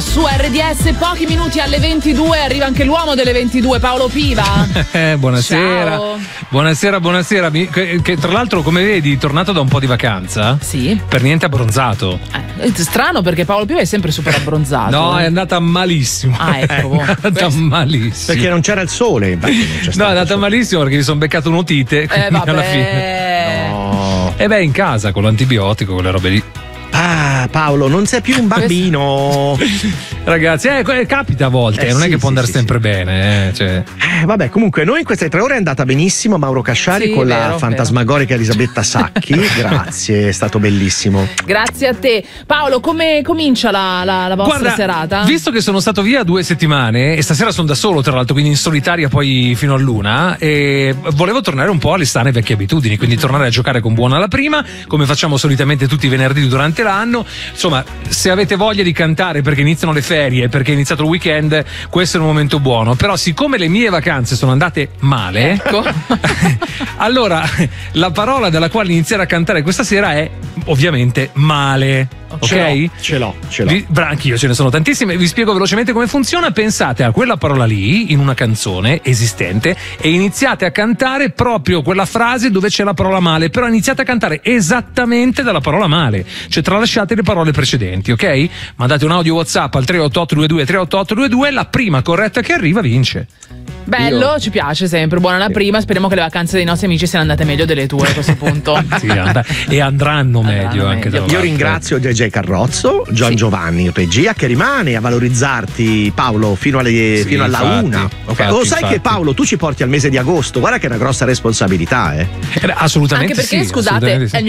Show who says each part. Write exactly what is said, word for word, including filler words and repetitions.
Speaker 1: su R D S, pochi minuti alle ventidue, arriva anche l'uomo delle ventidue, Paolo Piva.
Speaker 2: Eh, buonasera.
Speaker 1: Ciao.
Speaker 2: Buonasera, buonasera. Mi, che, che tra l'altro, come vedi, tornato da un po' di vacanza.
Speaker 1: Sì.
Speaker 2: Per niente abbronzato.
Speaker 1: Eh, è strano perché Paolo Piva è sempre super abbronzato.
Speaker 2: No,
Speaker 1: eh.
Speaker 2: è andata malissimo.
Speaker 1: Ah, ecco.
Speaker 2: È andata malissimo.
Speaker 3: Perché non c'era il sole. Non c'è
Speaker 2: no, è andata malissimo perché mi sono beccato un'otite.
Speaker 1: Eh, vabbè.
Speaker 2: Alla fine.
Speaker 3: No.
Speaker 2: E beh, in casa con l'antibiotico, con le robe lì.
Speaker 3: Ah, Paolo, non sei più un bambino.
Speaker 2: Ragazzi, eh, capita a volte,
Speaker 3: Eh,
Speaker 2: non
Speaker 3: sì,
Speaker 2: è che può
Speaker 3: sì,
Speaker 2: andare
Speaker 3: sì,
Speaker 2: sempre
Speaker 3: sì.
Speaker 2: bene. Eh, cioè.
Speaker 3: Eh, vabbè, comunque noi in queste tre ore è andata benissimo. Mauro Casciari
Speaker 1: Sì,
Speaker 3: con
Speaker 1: vero,
Speaker 3: la fantasmagorica Elisabetta Sacchi. Grazie, è stato bellissimo.
Speaker 1: Grazie a te. Paolo, come comincia la, la, la vostra
Speaker 2: Guarda,
Speaker 1: serata?
Speaker 2: visto che sono stato via due settimane e stasera sono da solo, tra l'altro, quindi in solitaria poi fino all'una, e volevo tornare un po' alle sane vecchie abitudini, quindi tornare a giocare con buona alla prima, come facciamo solitamente tutti i venerdì durante l'anno. Insomma, se avete voglia di cantare perché iniziano le ferie, perché è iniziato il weekend, questo è un momento buono. Però siccome le mie vacanze sono andate male,
Speaker 1: ecco.
Speaker 2: allora la parola dalla quale iniziare a cantare questa sera è ovviamente male. Ok?
Speaker 3: Ce l'ho, ce l'ho.
Speaker 2: Vi, bra- anch'io ce ne sono tantissime. Vi spiego velocemente come funziona. Pensate a quella parola lì in una canzone esistente e iniziate a cantare proprio quella frase dove c'è la parola male. Però iniziate a cantare esattamente dalla parola male, cioè tralasciate le parole precedenti, ok? Mandate un audio WhatsApp al tre otto otto due due tre otto otto due due. La prima corretta che arriva vince.
Speaker 1: Bello,
Speaker 3: Io-
Speaker 1: ci piace sempre. Buona la prima. Speriamo che le vacanze dei nostri amici siano andate meglio delle tue a questo punto.
Speaker 2: Sì, and- e andranno meglio anche
Speaker 1: meglio.
Speaker 2: da
Speaker 3: Io
Speaker 2: parte.
Speaker 3: ringrazio J J Carrozzo, Gian
Speaker 1: Sì.
Speaker 3: Giovanni in regia, che rimane a valorizzarti, Paolo, fino, alle,
Speaker 2: Sì,
Speaker 3: fino alla
Speaker 2: infatti,
Speaker 3: una. Ok?
Speaker 2: infatti,
Speaker 3: Lo sai
Speaker 2: infatti.
Speaker 3: che Paolo, tu ci porti al mese di agosto, guarda che è una grossa responsabilità, eh.
Speaker 2: Eh beh, assolutamente
Speaker 1: Anche perché,
Speaker 2: sì,
Speaker 1: scusate,
Speaker 2: assolutamente sì.
Speaker 1: è il